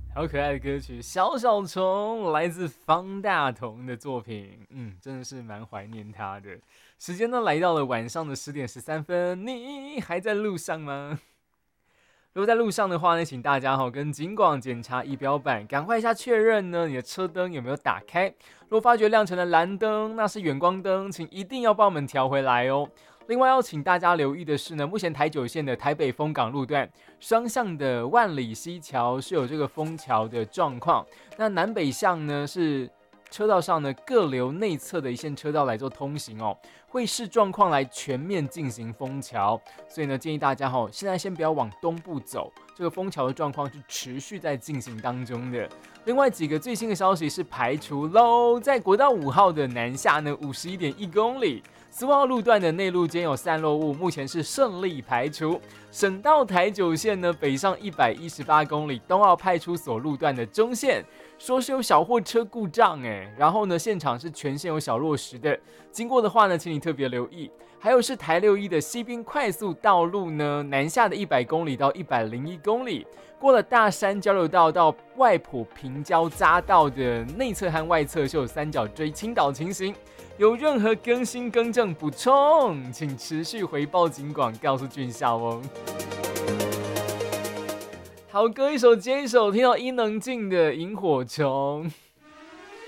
好可爱的歌曲《小小虫》，来自方大同的作品，真的是蛮怀念他的。时间呢来到了晚上的10点13分，你还在路上吗？如果在路上的话呢，请大家跟警广检查仪表板，赶快一下确认呢你的车灯有没有打开。如果发觉亮成了蓝灯，那是远光灯，请一定要帮我们调回来哦。另外要请大家留意的是呢，目前台九线的台北丰港路段双向的万里溪桥是有这个封桥的状况，那南北向呢是车道上呢各留内侧的一线车道来做通行哦，会视状况来全面进行封桥，所以呢建议大家现在先不要往东部走，这个封桥的状况是持续在进行当中的。另外几个最新的消息是排除喽，在国道5号的南下呢51.1公里。4号路段的内路间有散落物，目前是顺利排除。省道台九线呢，北上118公里，东澳派出所路段的中线，说是有小货车故障然后呢，现场是全线有小落石的，经过的话呢，请你特别留意。还有是台61的西滨快速道路呢，南下的100公里到101公里，过了大山交流道到外埔平交匝道的内侧和外侧是有三角锥倾倒情形。有任何更新更正补充，请持续回报警广告诉俊孝哦。好歌一首接一首，听到伊能静的萤火虫。